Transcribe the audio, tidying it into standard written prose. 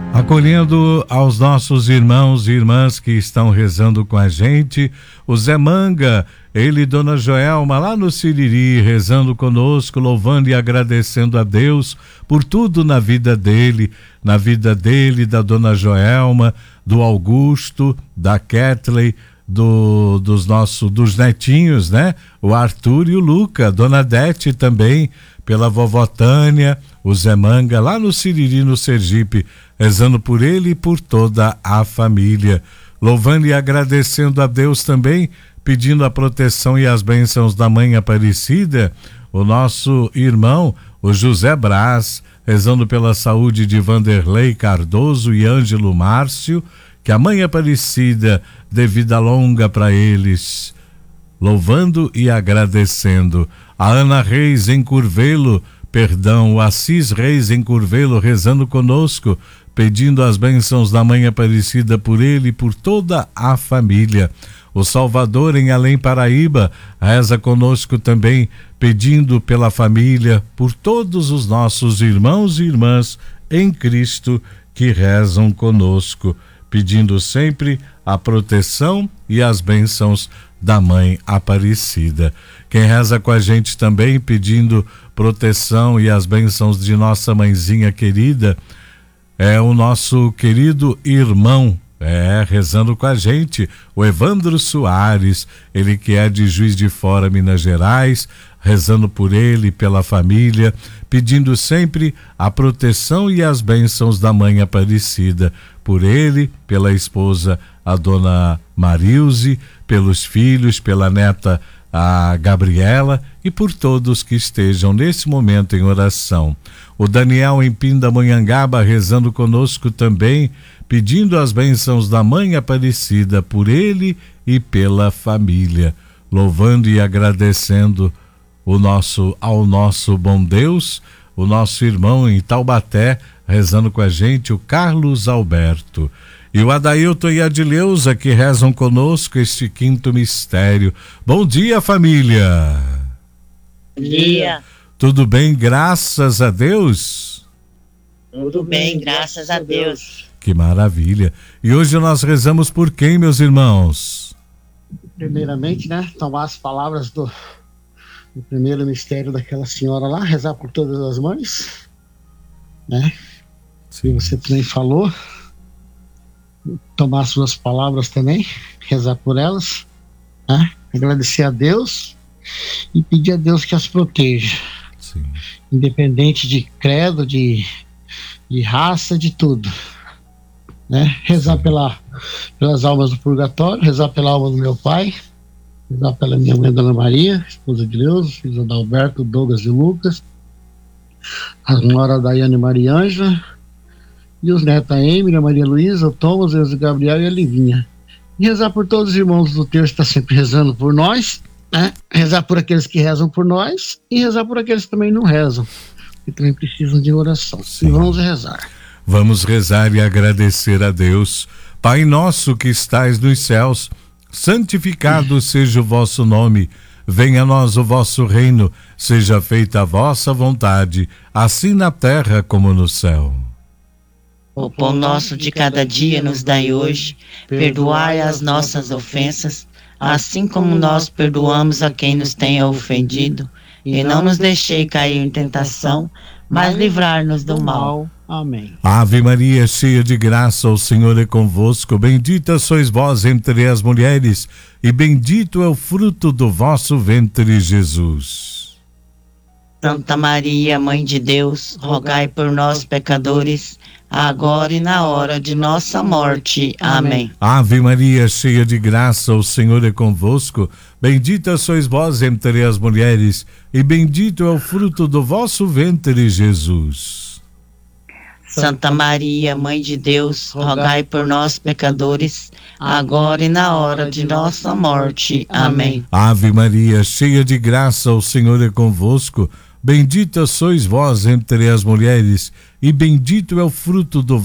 Acolhendo aos nossos irmãos e irmãs que estão rezando com a gente, o Zé Manga, ele e Dona Joelma lá no Siriri, rezando conosco, louvando e agradecendo a Deus por tudo na vida dele, da Dona Joelma, do Augusto, da Kathleen, dos netinhos, né? O Arthur e o Luca, Dona Dete também, pela vovó Tânia, o Zé Manga, lá no Siriri, no Sergipe, rezando por ele e por toda a família, louvando e agradecendo a Deus também, pedindo a proteção e as bênçãos da Mãe Aparecida, o nosso irmão, o José Brás, rezando pela saúde de Vanderlei Cardoso e Ângelo Márcio, que a Mãe Aparecida dê vida longa para eles, louvando e agradecendo. A Ana Reis em Curvelo, o Assis Reis em Curvelo, rezando conosco, pedindo as bênçãos da Mãe Aparecida por ele e por toda a família. O Salvador em Além Paraíba reza conosco também, pedindo pela família, por todos os nossos irmãos e irmãs em Cristo que rezam conosco, pedindo sempre a proteção e as bênçãos da Mãe Aparecida. Quem reza com a gente também, pedindo proteção e as bênçãos de nossa mãezinha querida, é o nosso querido irmão, rezando com a gente, o Evandro Soares, ele que é de Juiz de Fora, Minas Gerais, rezando por ele, pela família, pedindo sempre a proteção e as bênçãos da Mãe Aparecida, por ele, pela esposa, a Dona Marilze, pelos filhos, pela neta, a Gabriela, e por todos que estejam nesse momento em oração. O Daniel em Pindamonhangaba rezando conosco também, pedindo as bênçãos da Mãe Aparecida por ele e pela família, louvando e agradecendo ao nosso bom Deus. O nosso irmão em Taubaté rezando com a gente, o Carlos Alberto. E o Adailton e a Adileuza que rezam conosco este quinto mistério. Bom dia, família! Bom dia! Tudo bem, graças a Deus? Tudo bem, graças a Deus. Que maravilha! E hoje nós rezamos por quem, meus irmãos? Primeiramente, né, tomar as palavras do primeiro mistério daquela senhora lá, rezar por todas as mães, né? Sim. Você também falou, tomar suas palavras também, rezar por elas, né? Agradecer a Deus e pedir a Deus que as proteja. Sim. Independente de credo, de raça, de tudo, né? Rezar pelas almas do purgatório, rezar pela alma do meu pai, rezar pela minha mãe, Dona Maria, esposa de Deus, filhos da Alberto, Douglas e Lucas, a nora Daiane e Maria Ângela, e os netos a Emily, a Maria Luísa, o Thomas, o Gabriel e a Livinha. E rezar por todos os irmãos do terço que estão sempre rezando por nós, né? Rezar por aqueles que rezam por nós e rezar por aqueles que também não rezam, que também precisam de oração. Sim. E vamos rezar. Vamos rezar e agradecer a Deus. Pai nosso que estais nos céus, santificado seja o vosso nome. Venha a nós o vosso reino. Seja feita a vossa vontade, assim na terra como no céu. O pão nosso de cada dia nos dai hoje. Perdoai as nossas ofensas, assim como nós perdoamos a quem nos tenha ofendido. E não nos deixei cair em tentação, mas livrar-nos do mal. Amém. Ave Maria, cheia de graça, o Senhor é convosco. Bendita sois vós entre as mulheres, e bendito é o fruto do vosso ventre, Jesus. Santa Maria, Mãe de Deus, rogai por nós, pecadores, agora e na hora de nossa morte. Amém. Ave Maria, cheia de graça, o Senhor é convosco. Bendita sois vós entre as mulheres, e bendito é o fruto do vosso ventre, Jesus. Santa Maria, Mãe de Deus, rogai por nós, pecadores, agora e na hora de nossa morte. Amém. Ave Maria, cheia de graça, o Senhor é convosco. Bendita sois vós entre as mulheres, e bendito é o fruto do